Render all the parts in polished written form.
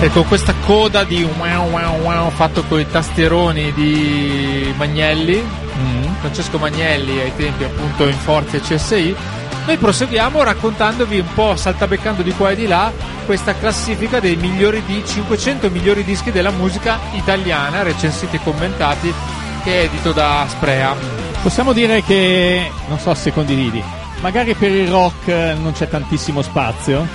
E con questa coda di wow wow wow fatto con i tastieroni di Magnelli, Francesco Magnelli, ai tempi appunto in Forza e CSI, noi proseguiamo raccontandovi un po', saltabeccando di qua e di là, questa classifica dei 500 migliori dischi della musica italiana, recensiti e commentati, che è edito da Sprea. Possiamo dire che, non so se condividi, magari per il rock non c'è tantissimo spazio,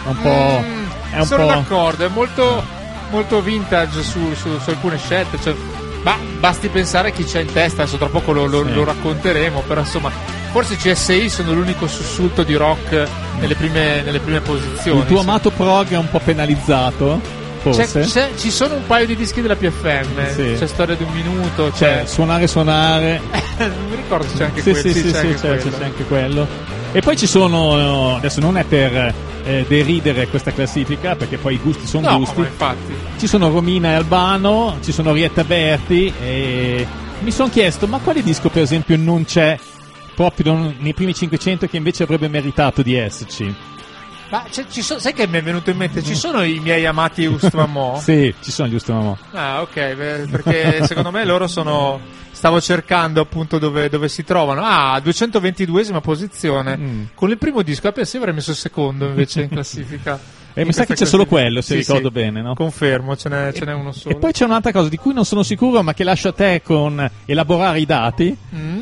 sono d'accordo, è molto vintage su alcune scelte, cioè, basti pensare chi c'è in testa, adesso tra poco lo racconteremo, però insomma forse CSI sono l'unico sussulto di rock nelle prime posizioni. Il tuo amato prog è un po' penalizzato, forse? Ci sono un paio di dischi della PFM, sì. C'è Storia di un minuto, c'è Suonare non mi ricordo se c'è anche quello. C'è anche quello. E poi ci sono, adesso non è per deridere questa classifica, perché poi i gusti sono gusti. Ma infatti. Ci sono Romina e Albano, ci sono Orietta Berti, e mi sono chiesto, ma quale disco per esempio non c'è proprio nei primi 500 che invece avrebbe meritato di esserci? Ma sai che mi è venuto in mente? Ci sono i miei amati Ustramò? Sì, ci sono gli Ustramò. Ah, ok, perché secondo me loro stavo cercando appunto dove si trovano. 222esima posizione. Con il primo disco, penso avrei messo il secondo invece in classifica. E mi sa che c'è solo quello, se ricordo bene, no? Confermo, ce n'è uno solo. E poi c'è un'altra cosa di cui non sono sicuro, ma che lascio a te con elaborare i dati.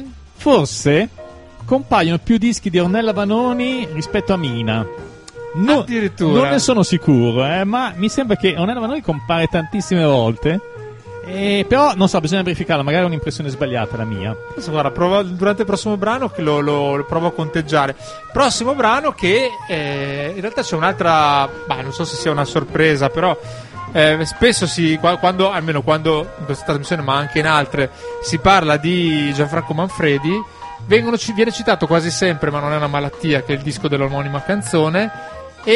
Forse compaiono più dischi di Ornella Vanoni rispetto a Mina. Addirittura. Non ne sono sicuro, ma mi sembra che Ornella Vanoni compare tantissime volte. Però non so, bisogna verificarla, magari è un'impressione sbagliata la mia. Adesso guarda, durante il prossimo brano che lo provo a conteggiare. Prossimo brano che in realtà c'è un'altra, non so se sia una sorpresa, però spesso almeno quando in questa trasmissione, ma anche in altre, si parla di Gianfranco Manfredi, viene citato quasi sempre, ma non è una malattia, che è il disco dell'omonima canzone.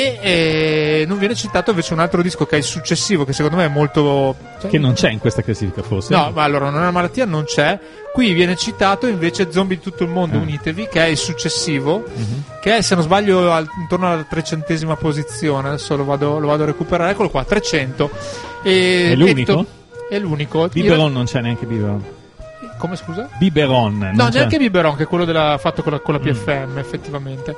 E non viene citato invece un altro disco che è il successivo, che secondo me è molto, che non c'è in questa classifica, forse. No, ma allora non è una malattia, non c'è. Qui viene citato invece Zombie di tutto il mondo, unitevi, che è il successivo, che è, se non sbaglio, intorno alla 300esima posizione. Adesso lo vado a recuperare, eccolo qua, 300. È l'unico? È l'unico. Biberon non c'è neanche Biberon. Come, scusa? Biberon. No, neanche Biberon, che è quello fatto con la PFM, effettivamente.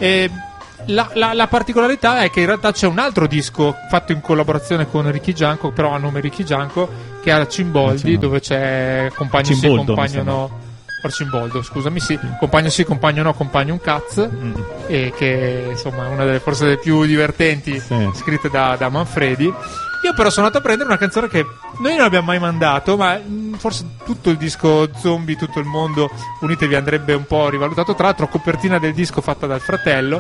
La particolarità è che in realtà c'è un altro disco fatto in collaborazione con Ricky Gianco, però a nome Ricky Gianco, che è Arcimboldi, dove c'è Compagno sì, compagno no. Arcimboldo, scusami, sì, compagno sì, compagno no, compagno un cazzo, e che insomma è una delle forse delle più divertenti scritte da Manfredi. Io però sono andato a prendere una canzone che noi non abbiamo mai mandato, ma forse tutto il disco Zombie, tutto il mondo, unitevi, andrebbe un po' rivalutato. Tra l'altro copertina del disco fatta dal fratello.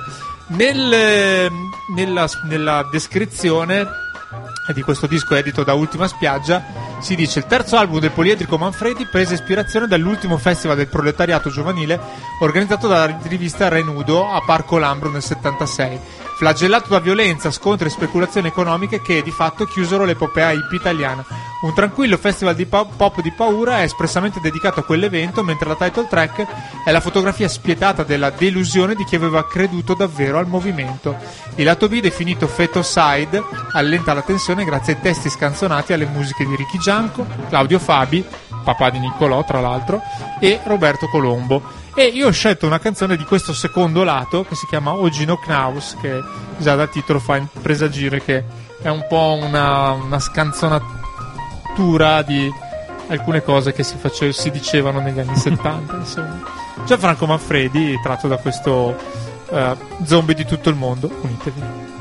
Nella descrizione di questo disco edito da Ultima Spiaggia si dice: il terzo album del poliedrico Manfredi prese ispirazione dall'ultimo festival del proletariato giovanile organizzato dalla rivista Renudo a Parco Lambro nel 76, flagellato da violenza, scontri e speculazioni economiche che di fatto chiusero l'epopea hippie italiana. Un tranquillo festival di pop di paura è espressamente dedicato a quell'evento, mentre la title track è la fotografia spietata della delusione di chi aveva creduto davvero al movimento. Il lato B, definito Fetocide, allenta la tensione grazie ai testi scanzonati e alle musiche di Ricky Gianco, Claudio Fabi, papà di Niccolò tra l'altro, e Roberto Colombo. E io ho scelto una canzone di questo secondo lato che si chiama Ogino Knaus, che già dal titolo fa presagire che è un po' una scanzonatura di alcune cose che si dicevano negli anni 70, insomma. Gianfranco Manfredi, tratto da questo Zombie di tutto il mondo, unitevi.